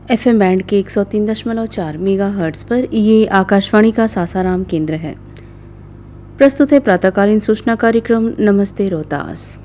FM band के 103.4 megahertz पर ये आकाशवाणी का सासाराम केंद्र है। प्रस्तुत है प्रातःकालीन सूचना कार्यक्रम नमस्ते रोहतास।